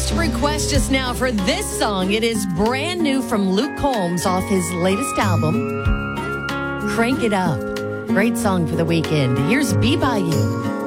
first request just now for this song. It is brand new from Luke Combs off his latest album, Crank It Up. Great song for the weekend. Here's Be By You.